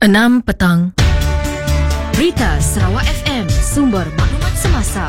6 petang. Berita Sarawak FM, sumber maklumat semasa.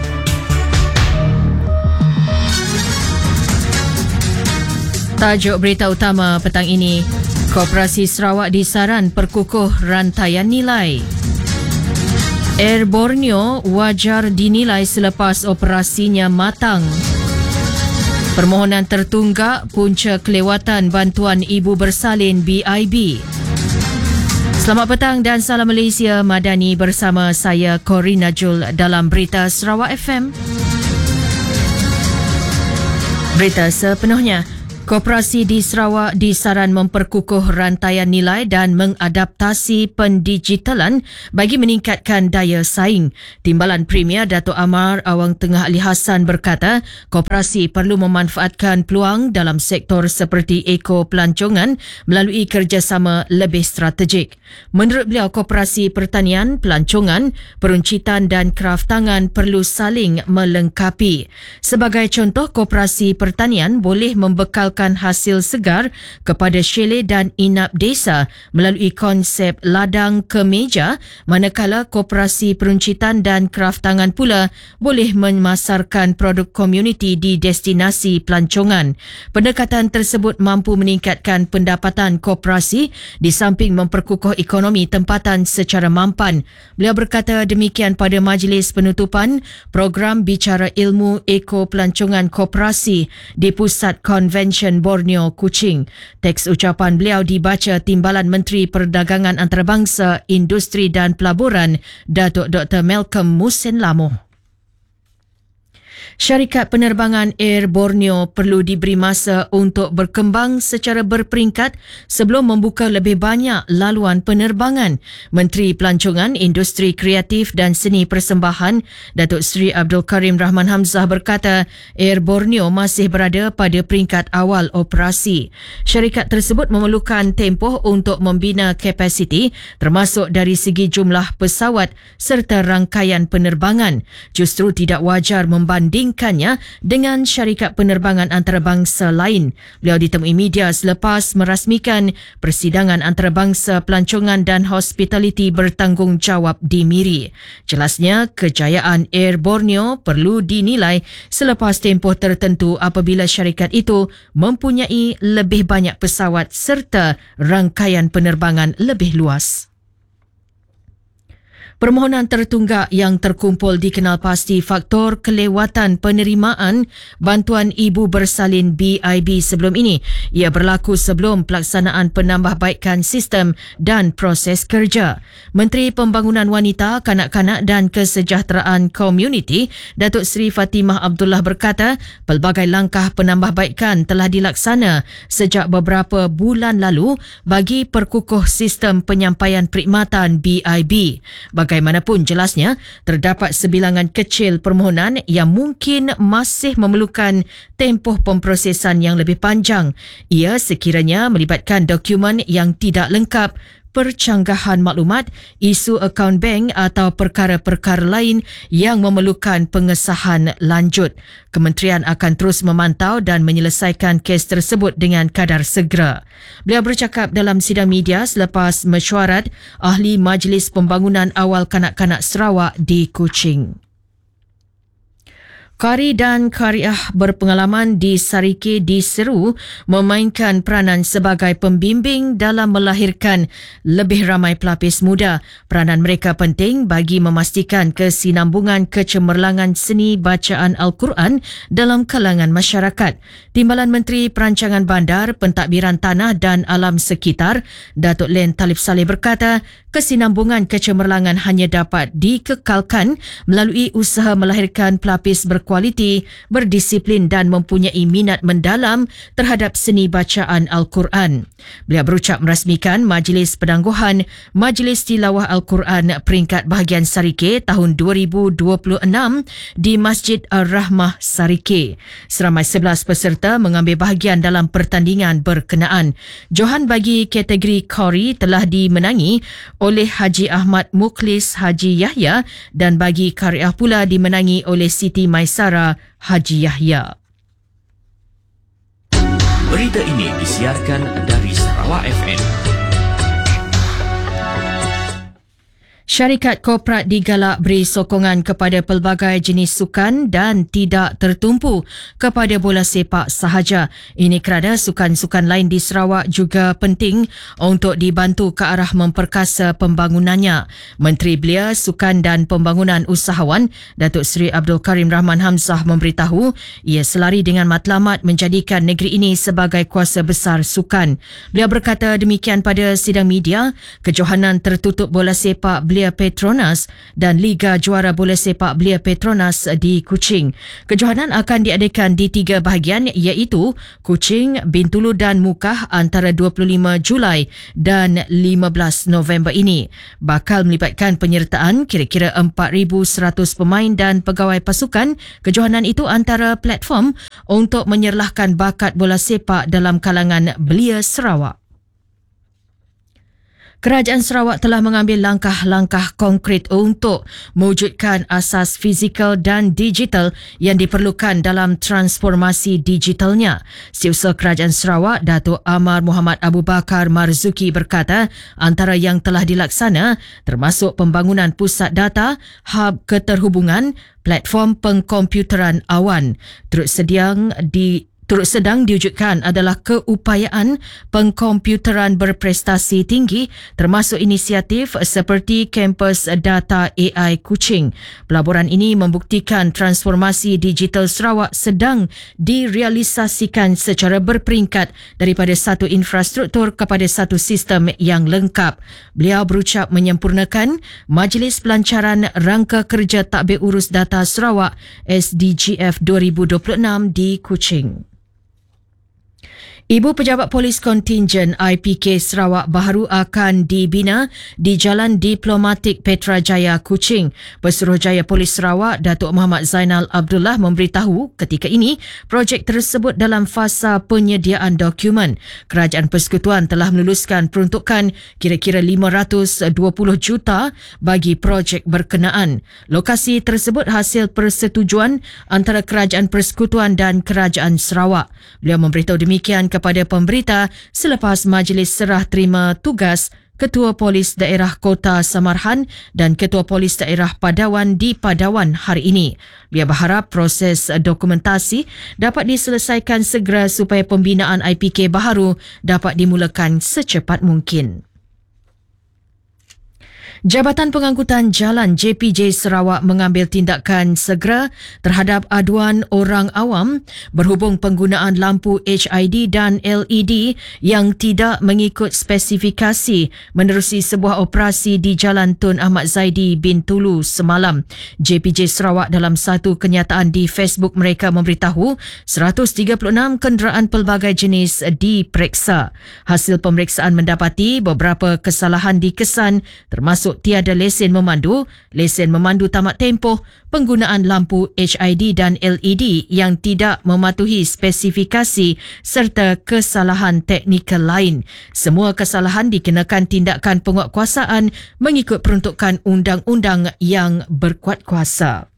Tajuk berita utama petang ini, Koperasi Sarawak disaran perkukuh rantaian nilai. Air Borneo wajar dinilai selepas operasinya matang. Permohonan tertunggak punca kelewatan bantuan ibu bersalin BIB. Selamat petang dan salam Malaysia Madani bersama saya Corina Jul dalam Berita Sarawak FM. Berita sepenuhnya. Koperasi di Sarawak disaran memperkukuh rantaian nilai dan mengadaptasi pendigitalan bagi meningkatkan daya saing. Timbalan Premier Dato' Amar Awang Tengah Ali Hassan berkata, koperasi perlu memanfaatkan peluang dalam sektor seperti eko-pelancongan melalui kerjasama lebih strategik. Menurut beliau, koperasi pertanian, pelancongan, peruncitan dan kraftangan perlu saling melengkapi. Sebagai contoh, koperasi pertanian boleh membekalkan hasil segar kepada chalet dan inap desa melalui konsep ladang ke meja, manakala koperasi peruncitan dan kraftangan pula boleh memasarkan produk komuniti di destinasi pelancongan. Pendekatan tersebut mampu meningkatkan pendapatan koperasi di samping memperkukuh ekonomi tempatan secara mampan. Beliau berkata demikian pada majlis penutupan program Bicara Ilmu Eko Pelancongan Koperasi di Pusat Konvensyen Borneo, Kuching. Teks ucapan beliau dibaca Timbalan Menteri Perdagangan Antarabangsa, Industri dan Pelaburan, Datuk Dr. Malcolm Musin Lamoh. Syarikat penerbangan Air Borneo perlu diberi masa untuk berkembang secara berperingkat sebelum membuka lebih banyak laluan penerbangan. Menteri Pelancongan, Industri Kreatif dan Seni Persembahan, Datuk Seri Abdul Karim Rahman Hamzah berkata, Air Borneo masih berada pada peringkat awal operasi. Syarikat tersebut memerlukan tempoh untuk membina kapasiti termasuk dari segi jumlah pesawat serta rangkaian penerbangan. Justru tidak wajar membanding dengan syarikat penerbangan antarabangsa lain. Beliau ditemui media selepas merasmikan persidangan antarabangsa pelancongan dan hospitality bertanggungjawab di Miri. Jelasnya, kejayaan Air Borneo perlu dinilai selepas tempoh tertentu apabila syarikat itu mempunyai lebih banyak pesawat serta rangkaian penerbangan lebih luas. Permohonan tertunggak yang terkumpul dikenal pasti faktor kelewatan penerimaan bantuan ibu bersalin BIB sebelum ini. Ia berlaku sebelum pelaksanaan penambahbaikan sistem dan proses kerja. Menteri Pembangunan Wanita, Kanak-kanak dan Kesejahteraan Komuniti, Datuk Seri Fatimah Abdullah berkata, pelbagai langkah penambahbaikan telah dilaksana sejak beberapa bulan lalu bagi perkukuh sistem penyampaian perkhidmatan BIB. Bagaimanapun jelasnya, terdapat sebilangan kecil permohonan yang mungkin masih memerlukan tempoh pemprosesan yang lebih panjang. Ia sekiranya melibatkan dokumen yang tidak lengkap, percanggahan maklumat, isu akaun bank atau perkara-perkara lain yang memerlukan pengesahan lanjut. Kementerian akan terus memantau dan menyelesaikan kes tersebut dengan kadar segera. Beliau bercakap dalam sidang media selepas mesyuarat Ahli Majlis Pembangunan Awal Kanak-kanak Sarawak di Kuching. Kari dan Kariah berpengalaman di Sarike diseru memainkan peranan sebagai pembimbing dalam melahirkan lebih ramai pelapis muda. Peranan mereka penting bagi memastikan kesinambungan kecemerlangan seni bacaan Al-Quran dalam kalangan masyarakat. Timbalan Menteri Perancangan Bandar, Pentadbiran Tanah dan Alam Sekitar, Datuk Len Talib Saleh berkata, kesinambungan kecemerlangan hanya dapat dikekalkan melalui usaha melahirkan pelapis berkualiti, berdisiplin dan mempunyai minat mendalam terhadap seni bacaan Al-Quran. Beliau berucap merasmikan Majlis Penangguhan Majlis Tilawah Al-Quran peringkat bahagian Sarike tahun 2026 di Masjid Ar-Rahmah Sarike. Seramai 11 peserta mengambil bahagian dalam pertandingan berkenaan. Johan bagi kategori Qari telah dimenangi oleh Haji Ahmad Mukhlis Haji Yahya dan bagi Kariah pula dimenangi oleh Siti Maisara Haji Yahya. Berita ini disiarkan dari Sarawak FM. Syarikat korporat digalak beri sokongan kepada pelbagai jenis sukan dan tidak tertumpu kepada bola sepak sahaja. Ini kerana sukan-sukan lain di Sarawak juga penting untuk dibantu ke arah memperkasa pembangunannya. Menteri Belia, Sukan dan Pembangunan Usahawan, Datuk Seri Abdul Karim Rahman Hamzah memberitahu ia selari dengan matlamat menjadikan negeri ini sebagai kuasa besar sukan. Beliau berkata demikian pada sidang media kejohanan tertutup bola sepak Belia Petronas dan Liga Juara Bola Sepak Belia Petronas di Kuching. Kejohanan akan diadakan di 3 bahagian iaitu Kuching, Bintulu dan Mukah antara 25 Julai dan 15 November ini. Bakal melibatkan penyertaan kira-kira 4,100 pemain dan pegawai pasukan. Kejohanan itu antara platform untuk menyerlahkan bakat bola sepak dalam kalangan belia Sarawak. Kerajaan Sarawak telah mengambil langkah-langkah konkret untuk mewujudkan asas fizikal dan digital yang diperlukan dalam transformasi digitalnya. Setiausaha Kerajaan Sarawak, Datuk Amar Muhammad Abu Bakar Marzuki berkata antara yang telah dilaksana termasuk pembangunan pusat data, hub keterhubungan, platform pengkomputeran awan. Turut sedang diwujudkan adalah keupayaan pengkomputeran berprestasi tinggi termasuk inisiatif seperti Kampus Data AI Kuching. Pelaburan ini membuktikan transformasi digital Sarawak sedang direalisasikan secara berperingkat daripada satu infrastruktur kepada satu sistem yang lengkap. Beliau berucap menyempurnakan Majlis Pelancaran Rangka Kerja Tadbir Urus Data Sarawak SDGF 2026 di Kuching. Ibu Pejabat Polis Kontingen IPK Sarawak baharu akan dibina di Jalan Diplomatik Petrajaya, Kuching. Pesuruhjaya Polis Sarawak, Datuk Muhammad Zainal Abdullah memberitahu ketika ini projek tersebut dalam fasa penyediaan dokumen. Kerajaan Persekutuan telah meluluskan peruntukan kira-kira 520 juta bagi projek berkenaan. Lokasi tersebut hasil persetujuan antara Kerajaan Persekutuan dan Kerajaan Sarawak. Beliau memberitahu demikian kepada pemberita selepas majlis serah terima tugas Ketua Polis Daerah Kota Samarhan dan Ketua Polis Daerah Padawan di Padawan hari ini. Dia berharap proses dokumentasi dapat diselesaikan segera supaya pembinaan IPK baharu dapat dimulakan secepat mungkin. Jabatan Pengangkutan Jalan JPJ Sarawak mengambil tindakan segera terhadap aduan orang awam berhubung penggunaan lampu HID dan LED yang tidak mengikut spesifikasi menerusi sebuah operasi di Jalan Tun Ahmad Zaidi Bintulu semalam. JPJ Sarawak dalam satu kenyataan di Facebook mereka memberitahu 136 kenderaan pelbagai jenis diperiksa. Hasil pemeriksaan mendapati beberapa kesalahan dikesan termasuk tiada lesen memandu tamat tempoh, penggunaan lampu HID dan LED yang tidak mematuhi spesifikasi serta kesalahan teknikal lain. Semua kesalahan dikenakan tindakan penguatkuasaan mengikut peruntukan undang-undang yang berkuat kuasa.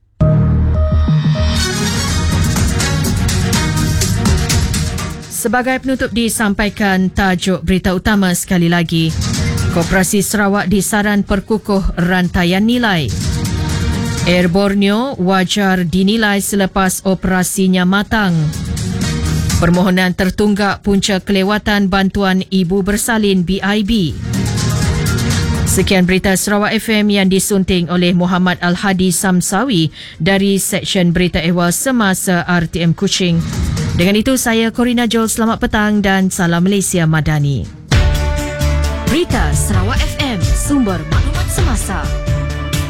Sebagai penutup disampaikan tajuk berita utama sekali lagi. Koperasi Sarawak disaran perkukuh rantaian nilai. Air Borneo wajar dinilai selepas operasinya matang. Permohonan tertunggak punca kelewatan bantuan ibu bersalin BIB. Sekian berita Sarawak FM yang disunting oleh Muhammad Al-Hadi Samsawi dari Seksyen Berita Ehwal Semasa RTM Kuching. Dengan itu saya Corina Joel, selamat petang dan salam Malaysia Madani. Berita Sarawak FM, sumber maklumat semasa.